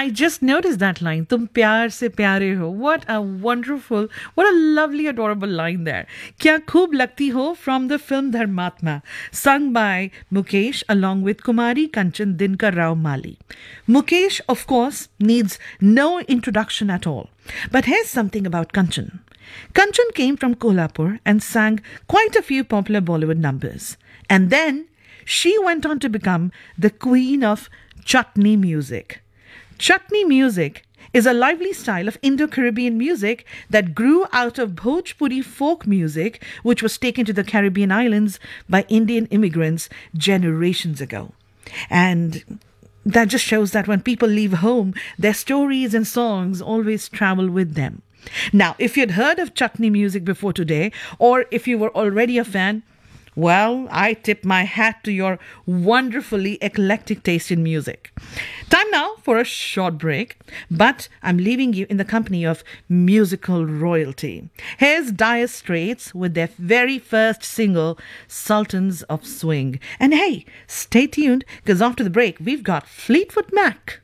I just noticed that line. Tum pyar se pyare ho. What a wonderful, what a lovely, adorable line there. Kya khoob lagti ho from the film Dharmatma, sung by Mukesh along with Kumari Kanchan Dinkar Rao Mali. Mukesh, of course, needs no introduction at all. But here's something about Kanchan. Kanchan came from Kolhapur and sang quite a few popular Bollywood numbers. And then she went on to become the queen of chutney music. Chutney music is a lively style of Indo-Caribbean music that grew out of Bhojpuri folk music, which was taken to the Caribbean islands by Indian immigrants generations ago. And that just shows that when people leave home, their stories and songs always travel with them. Now, if you'd heard of chutney music before today, or if you were already a fan, well, I tip my hat to your wonderfully eclectic taste in music. Time now for a short break, but I'm leaving you in the company of musical royalty. Here's Dire Straits with their very first single, Sultans of Swing. And hey, stay tuned, because after the break, we've got Fleetwood Mac.